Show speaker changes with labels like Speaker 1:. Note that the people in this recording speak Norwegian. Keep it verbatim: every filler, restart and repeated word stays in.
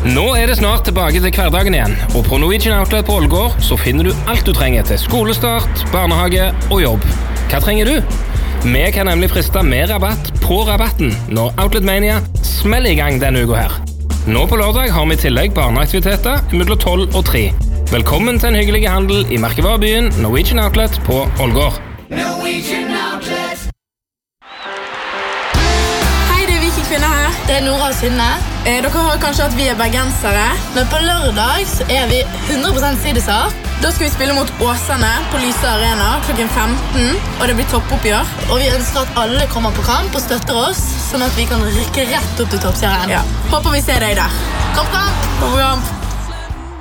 Speaker 1: Nå er det snart tilbake til hverdagen igjen, og på Norwegian Outlet på Ålgård så finner du alt du trenger til skolestart, barnehage og jobb. Hva trenger du? Vi kan nemlig friste med rabatt på rabatten når Outlet Mania smeller i gang denne uka her. Nå på lørdag har vi i tillegg barneaktiviteter mellom tolv og tre. Velkommen til en hyggelig handel i merkevarebyen Norwegian Outlet på Ålgård.
Speaker 2: Norwegian Outlet.
Speaker 3: Hei, det er Vicky Kvinne her.
Speaker 4: Det er Nora og Synne.
Speaker 3: Eh, dere har kanskje at vi er bergensere.
Speaker 4: Men på lørdag så er vi hundre prosent sideser.
Speaker 3: Da skal vi spille mot Åsane på Lyse Arena klokken femten, og det blir toppoppgjør.
Speaker 4: Og vi ønsker at alle kommer på kamp og støtter oss, sånn at vi kan rykke rett opp til toppserien.
Speaker 3: Ja. Håper vi ser deg der.
Speaker 4: Kamp, kamp!
Speaker 3: Kom på kamp!